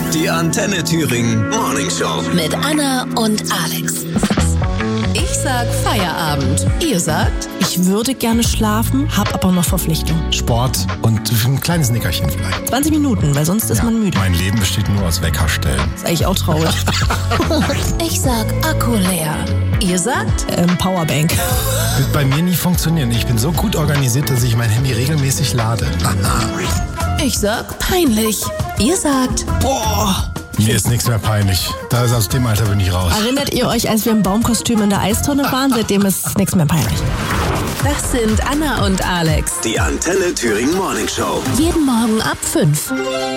Die Antenne Thüringen Morning Show. Mit Anna und Alex. Ich sag Feierabend. Ihr sagt? Ich würde gerne schlafen, hab aber noch Verpflichtung. Sport und ein kleines Nickerchen vielleicht. 20 Minuten, weil sonst ist man müde. Mein Leben besteht nur aus Weckerstellen. Ist eigentlich auch traurig. Ich sag Akku leer. Ihr sagt? Powerbank. Wird bei mir nie funktionieren. Ich bin so gut organisiert, dass ich mein Handy regelmäßig lade. Ich sag peinlich. Ihr sagt? Boah. Mir ist nichts mehr peinlich. Aus dem Alter bin ich raus. Erinnert ihr euch, als wir im Baumkostüm in der Eistonne waren? Seitdem ist nichts mehr peinlich. Das sind Anna und Alex. Die Antenne Thüringen Morning Show. Jeden Morgen ab 5.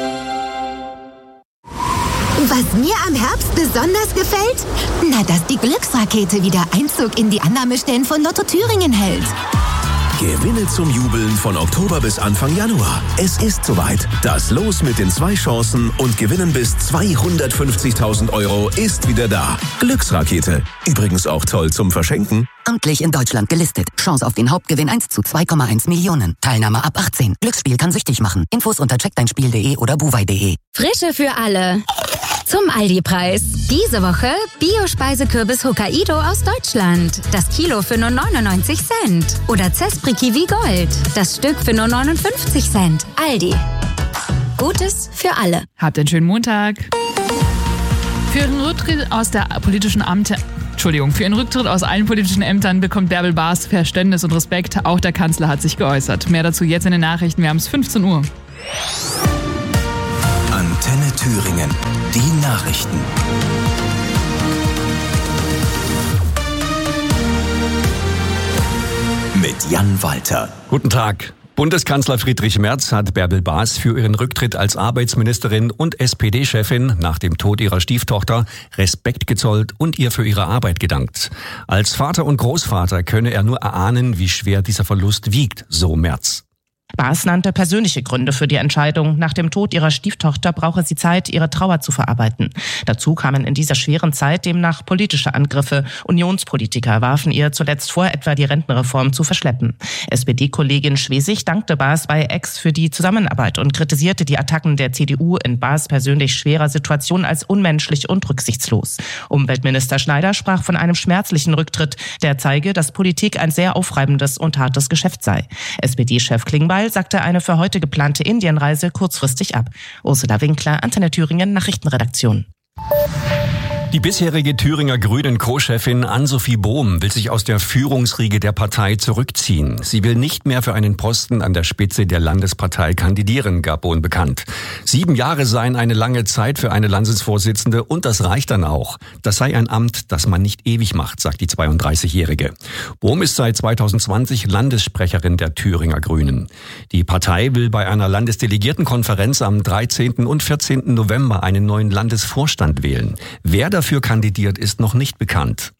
Was mir am Herbst besonders gefällt? Na, dass die Glücksrakete wieder Einzug in die Annahmestellen von Lotto Thüringen hält. Gewinne zum Jubeln von Oktober bis Anfang Januar. Es ist soweit. Das Los mit den 2 Chancen und Gewinnen bis 250.000 Euro ist wieder da. Glücksrakete. Übrigens auch toll zum Verschenken. Amtlich in Deutschland gelistet. Chance auf den Hauptgewinn 1 zu 2,1 Millionen. Teilnahme ab 18. Glücksspiel kann süchtig machen. Infos unter checkdeinspiel.de oder buwei.de. Frische für alle. Zum Aldi-Preis. Diese Woche Bio-Speisekürbis Hokkaido aus Deutschland. Das Kilo für nur 99 Cent. Oder Zespri Kiwi Gold. Das Stück für nur 59 Cent. Aldi. Gutes für alle. Habt einen schönen Montag. Für ihren Rücktritt aus allen politischen Ämtern bekommt Bärbel Baas Verständnis und Respekt. Auch der Kanzler hat sich geäußert. Mehr dazu jetzt in den Nachrichten. Wir haben es 15 Uhr. Antenne Thüringen. Die Nachrichten. Mit Jan Walter. Guten Tag. Bundeskanzler Friedrich Merz hat Bärbel Baas für ihren Rücktritt als Arbeitsministerin und SPD-Chefin nach dem Tod ihrer Stieftochter Respekt gezollt und ihr für ihre Arbeit gedankt. Als Vater und Großvater könne er nur erahnen, wie schwer dieser Verlust wiegt, so Merz. Baas nannte persönliche Gründe für die Entscheidung. Nach dem Tod ihrer Stieftochter brauche sie Zeit, ihre Trauer zu verarbeiten. Dazu kamen in dieser schweren Zeit demnach politische Angriffe. Unionspolitiker warfen ihr zuletzt vor, etwa die Rentenreform zu verschleppen. SPD-Kollegin Schwesig dankte Baas bei Ex für die Zusammenarbeit und kritisierte die Attacken der CDU in Baas persönlich schwerer Situation als unmenschlich und rücksichtslos. Umweltminister Schneider sprach von einem schmerzlichen Rücktritt, der zeige, dass Politik ein sehr aufreibendes und hartes Geschäft sei. SPD-Chef Klingbeil sagte eine für heute geplante Indienreise kurzfristig ab. Ursula Winkler, Antenne Thüringen, Nachrichtenredaktion. Die bisherige Thüringer Grünen Co-Chefin Ann-Sophie Bohm will sich aus der Führungsriege der Partei zurückziehen. Sie will nicht mehr für einen Posten an der Spitze der Landespartei kandidieren, gab Bohm bekannt. 7 Jahre seien eine lange Zeit für eine Landesvorsitzende und das reicht dann auch. Das sei ein Amt, das man nicht ewig macht, sagt die 32-Jährige. Bohm ist seit 2020 Landessprecherin der Thüringer Grünen. Die Partei will bei einer Landesdelegiertenkonferenz am 13. und 14. November einen neuen Landesvorstand wählen. Wer dafür kandidiert, ist noch nicht bekannt.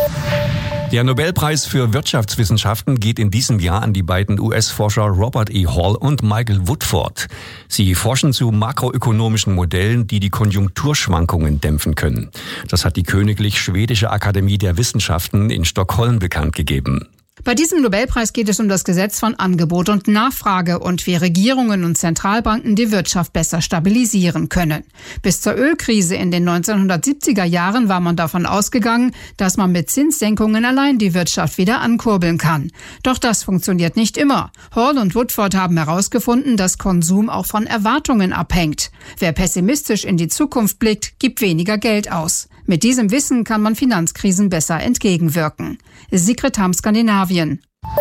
Der Nobelpreis für Wirtschaftswissenschaften geht in diesem Jahr an die beiden US-Forscher Robert E. Hall und Michael Woodford. Sie forschen zu makroökonomischen Modellen, die die Konjunkturschwankungen dämpfen können. Das hat die Königlich Schwedische Akademie der Wissenschaften in Stockholm bekannt gegeben. Bei diesem Nobelpreis geht es um das Gesetz von Angebot und Nachfrage und wie Regierungen und Zentralbanken die Wirtschaft besser stabilisieren können. Bis zur Ölkrise in den 1970er Jahren war man davon ausgegangen, dass man mit Zinssenkungen allein die Wirtschaft wieder ankurbeln kann. Doch das funktioniert nicht immer. Hall und Woodford haben herausgefunden, dass Konsum auch von Erwartungen abhängt. Wer pessimistisch in die Zukunft blickt, gibt weniger Geld aus. Mit diesem Wissen kann man Finanzkrisen besser entgegenwirken. Sigrid Hamm, Skandinavien.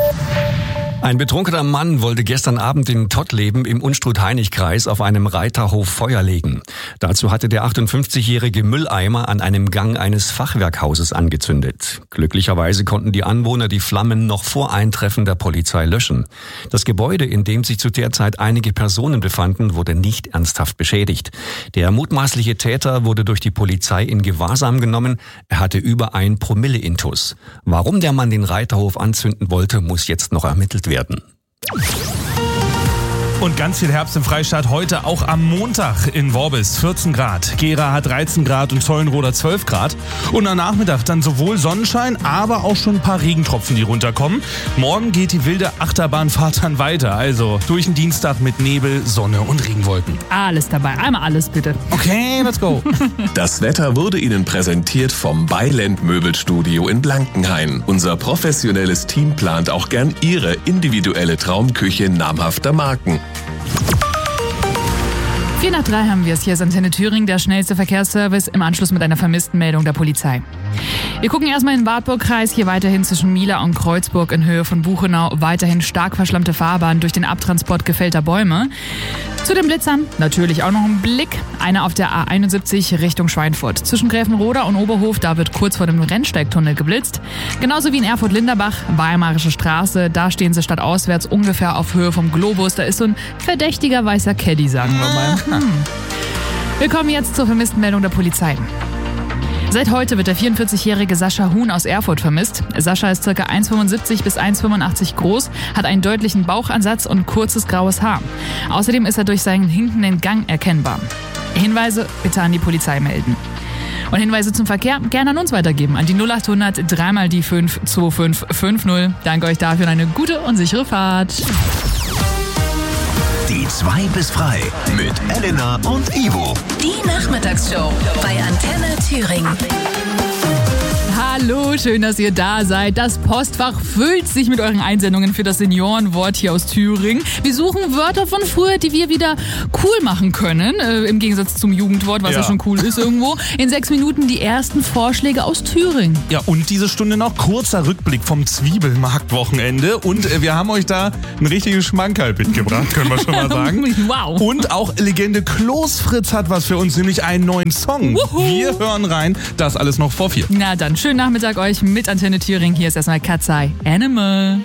Ein betrunkener Mann wollte gestern Abend in Tottleben im Unstrut-Heinig-Kreis auf einem Reiterhof Feuer legen. Dazu hatte der 58-jährige Mülleimer an einem Gang eines Fachwerkhauses angezündet. Glücklicherweise konnten die Anwohner die Flammen noch vor Eintreffen der Polizei löschen. Das Gebäude, in dem sich zu der Zeit einige Personen befanden, wurde nicht ernsthaft beschädigt. Der mutmaßliche Täter wurde durch die Polizei in Gewahrsam genommen. Er hatte über 1 Promille Intus. Warum der Mann den Reiterhof anzünden wollte, muss jetzt noch ermittelt werden. Und ganz viel Herbst im Freistaat heute auch am Montag in Worbis 14 Grad. Gera hat 13 Grad und Zollenroda 12 Grad. Und am Nachmittag dann sowohl Sonnenschein, aber auch schon ein paar Regentropfen, die runterkommen. Morgen geht die wilde Achterbahnfahrt dann weiter. Also durch den Dienstag mit Nebel, Sonne und Regenwolken. Alles dabei. Einmal alles bitte. Okay, let's go. Das Wetter wurde Ihnen präsentiert vom Byland Möbelstudio in Blankenhain. Unser professionelles Team plant auch gern Ihre individuelle Traumküche namhafter Marken. 4 nach 3 haben wir es. Hier ist Antenne Thüringen, der schnellste Verkehrsservice im Anschluss mit einer vermissten Meldung der Polizei. Wir gucken erstmal in den Wartburg-Kreis, hier weiterhin zwischen Mila und Kreuzburg in Höhe von Buchenau. Weiterhin stark verschlammte Fahrbahn durch den Abtransport gefällter Bäume. Zu den Blitzern natürlich auch noch ein Blick. Einer auf der A71 Richtung Schweinfurt. Zwischen Gräfenroda und Oberhof, da wird kurz vor dem Rennsteigtunnel geblitzt. Genauso wie in Erfurt-Linderbach, Weimarische Straße. Da stehen sie stadtauswärts ungefähr auf Höhe vom Globus. Da ist so ein verdächtiger weißer Caddy, sagen wir mal. Wir kommen jetzt zur vermissten Meldung der Polizei. Seit heute wird der 44-jährige Sascha Huhn aus Erfurt vermisst. Sascha ist ca. 1,75 bis 1,85 groß, hat einen deutlichen Bauchansatz und kurzes graues Haar. Außerdem ist er durch seinen hinkenden Gang erkennbar. Hinweise bitte an die Polizei melden. Und Hinweise zum Verkehr gerne an uns weitergeben. An die 0800 3 die 5 2550. Danke euch dafür und eine gute und sichere Fahrt. Die 2 bis frei mit Elena und Ivo. Die Nachmittagsshow bei Antenne Thüringen. Hallo, schön, dass ihr da seid. Das Postfach füllt sich mit euren Einsendungen für das Seniorenwort hier aus Thüringen. Wir suchen Wörter von früher, die wir wieder cool machen können. Im Gegensatz zum Jugendwort, was ja schon cool ist irgendwo. In 6 Minuten die ersten Vorschläge aus Thüringen. Ja, und diese Stunde noch kurzer Rückblick vom Zwiebelmarktwochenende. Und wir haben euch da ein richtiges Schmankerl mitgebracht, können wir schon mal sagen. Wow. Und auch Legende Kloß Fritz hat was für uns, nämlich einen neuen Song. Wuhu. Wir hören rein, das alles noch vor 4. Na dann, schönen Nachmittag euch mit Antenne Thüringen. Hier ist erstmal Katzei Animal.